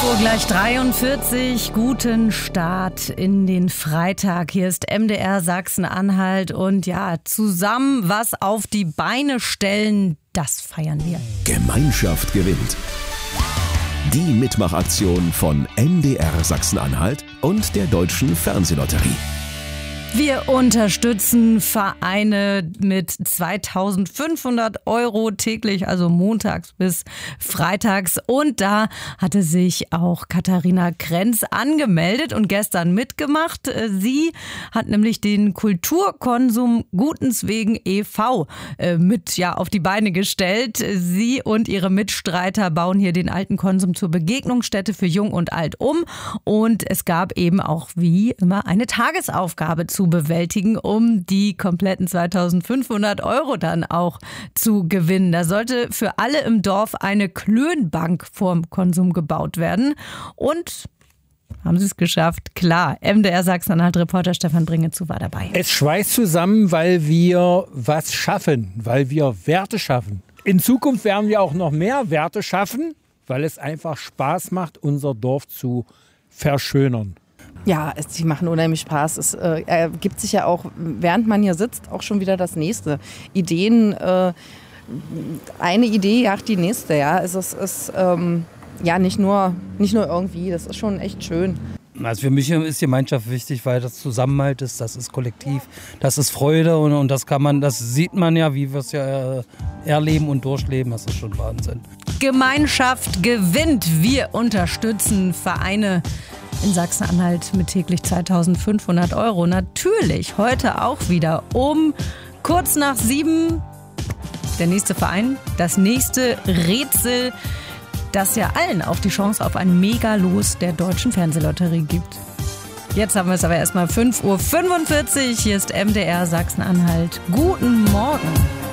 Uhr gleich 43. Guten Start in den Freitag. Hier ist MDR Sachsen-Anhalt und ja, zusammen was auf die Beine stellen, das feiern wir. Gemeinschaft gewinnt. Die Mitmachaktion von MDR Sachsen-Anhalt und der Deutschen Fernsehlotterie. Wir unterstützen Vereine mit 2.500 € täglich, also montags bis freitags. Und da hatte sich auch Katharina Krenz angemeldet und gestern mitgemacht. Sie hat nämlich den Kulturkonsum Gutenswegen e.V. mit auf die Beine gestellt. Sie und ihre Mitstreiter bauen hier den alten Konsum zur Begegnungsstätte für Jung und Alt um. Und es gab eben auch wie immer eine Tagesaufgabe zu bewältigen, um die kompletten 2.500 € dann auch zu gewinnen. Da sollte für alle im Dorf eine Klönbank vorm Konsum gebaut werden. Und haben sie es geschafft? Klar, MDR Sachsen-Anhalt-Reporter Stefan Bringezu war dabei. Es schweißt zusammen, weil wir was schaffen, weil wir Werte schaffen. In Zukunft werden wir auch noch mehr Werte schaffen, weil es einfach Spaß macht, unser Dorf zu verschönern. Ja, die machen unheimlich Spaß. Es ergibt sich ja auch, während man hier sitzt, auch schon wieder das nächste. Ideen, eine Idee jagt die nächste. Ja, es ist nicht nur irgendwie, das ist schon echt schön. Also für mich ist Gemeinschaft wichtig, weil das Zusammenhalt ist, das ist kollektiv, das ist Freude und das sieht man ja, wie wir es ja erleben und durchleben, das ist schon Wahnsinn. Gemeinschaft gewinnt. Wir unterstützen Vereine in Sachsen-Anhalt mit täglich 2.500 €. Natürlich heute auch wieder um kurz nach 7 der nächste Verein, das nächste Rätsel, das ja allen auch die Chance auf ein Megalos der Deutschen Fernsehlotterie gibt. Jetzt haben wir es aber erstmal 5:45 Uhr. Hier ist MDR Sachsen-Anhalt. Guten Morgen.